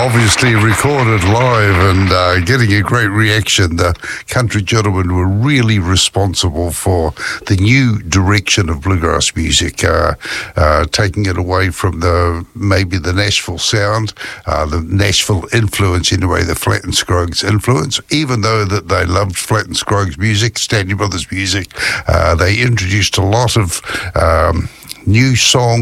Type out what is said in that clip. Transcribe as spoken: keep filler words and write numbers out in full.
obviously recorded live and uh, getting a great reaction. The Country Gentlemen were really responsible for the new direction of bluegrass music, uh, uh, taking it away from the maybe the Nashville sound, uh, the Nashville influence in a way, the Flatt and Scruggs influence. Even though that they loved Flatt and Scruggs music, Stanley Brothers music, uh, they introduced a lot of um, new songs